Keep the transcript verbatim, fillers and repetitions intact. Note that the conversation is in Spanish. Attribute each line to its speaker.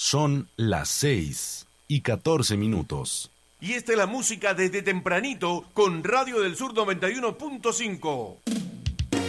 Speaker 1: Son las seis y catorce minutos.
Speaker 2: Y esta es la música desde tempranito con Radio del Sur noventa y uno punto cinco.